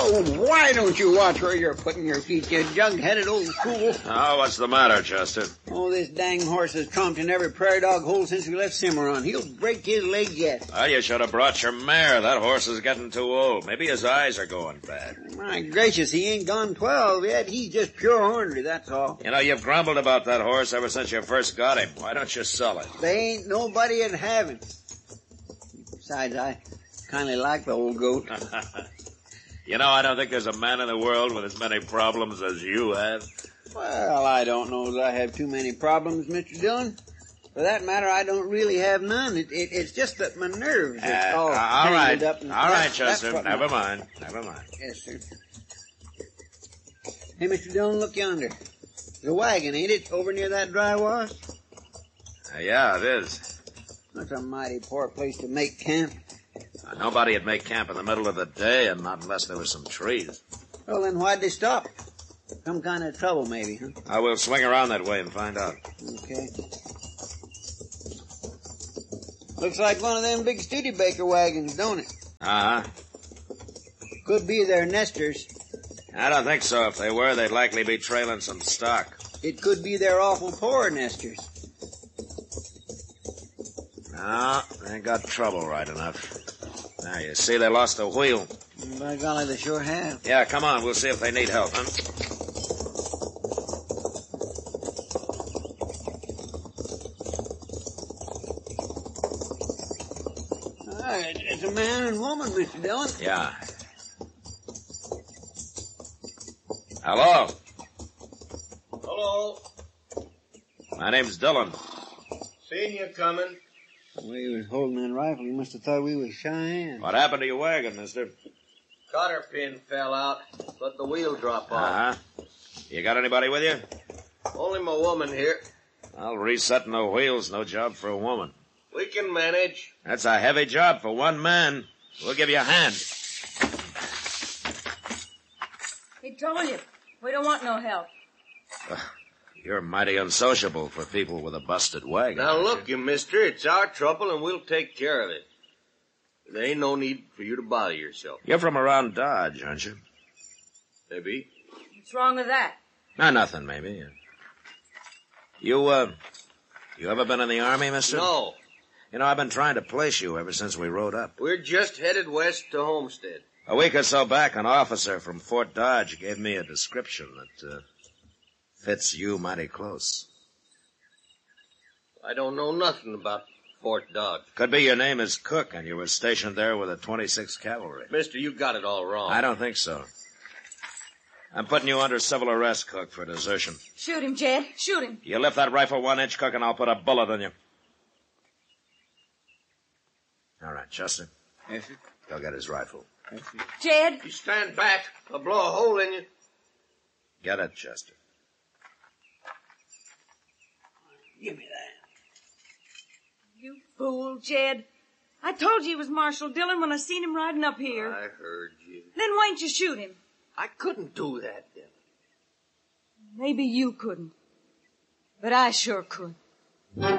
Oh, why don't you watch where you're putting your feet, you jug-headed old fool? Oh, what's the matter, Chester? Oh, this dang horse has tromped in every prairie dog hole since we left Cimarron. He'll break his leg yet. Well, you should have brought your mare. That horse is getting too old. Maybe his eyes are going bad. My gracious, he ain't gone 12 yet. He's just pure ornery, that's all. You know, you've grumbled about that horse ever since you first got him. Why don't you sell it? There ain't nobody that'd have him. Besides, I kindly like the old goat. You know, I don't think there's a man in the world with as many problems as you have. Well, I don't know that I have too many problems, Mr. Dillon. For that matter, I don't really have none. It's just that my nerves are all tangled up. All right, Chester. Never mind. Yes, sir. Hey, Mr. Dillon, look yonder. There's a wagon, ain't it, over near that dry wash? Yeah, it is. That's a mighty poor place to make camp. Nobody would make camp in the middle of the day, and not unless there were some trees. Well, then why'd they stop? Some kind of trouble, maybe, huh? I will swing around that way and find out. Okay. Looks like one of them big Studebaker wagons, don't it? Uh-huh. Could be their nesters. I don't think so. If they were, they'd likely be trailing some stock. It could be their awful poor nesters. No, they got trouble right enough. Now, you see they lost a wheel. By golly, they sure have. Yeah, come on. We'll see if they need help, huh? It's a man and woman, Mr. Dillon. Yeah. Hello? Hello. My name's Dillon. Seen you coming. The way he was holding that rifle, he must have thought we was Cheyenne. What happened to your wagon, mister? Cotter pin fell out. Let the wheel drop off. Uh-huh. You got anybody with you? Only my woman here. Well, resetting the wheel's no job for a woman. We can manage. That's a heavy job for one man. We'll give you a hand. He told you. We don't want no help. You're mighty unsociable for people with a busted wagon. Now look, you mister, it's our trouble and we'll take care of it. There ain't no need for you to bother yourself. You're from around Dodge, aren't you? Maybe. What's wrong with that? Nothing, maybe. You ever been in the Army, mister? No. You know, I've been trying to place you ever since we rode up. We're just headed west to Homestead. A week or so back, an officer from Fort Dodge gave me a description that fits you mighty close. I don't know nothing about Fort Dodge. Could be your name is Cook, and you were stationed there with the 26th Cavalry. Mister, you got it all wrong. I don't think so. I'm putting you under civil arrest, Cook, for desertion. Shoot him, Jed. Shoot him. You lift that rifle 1 inch, Cook, and I'll put a bullet in you. All right, Chester. Yes, sir. Go get his rifle. Yes, sir. Jed. You stand back. I'll blow a hole in you. Get it, Chester. Give me that. You fool, Jed. I told you he was Marshal Dillon when I seen him riding up here. I heard you. Then why didn't you shoot him? I couldn't do that then. Maybe you couldn't. But I sure could.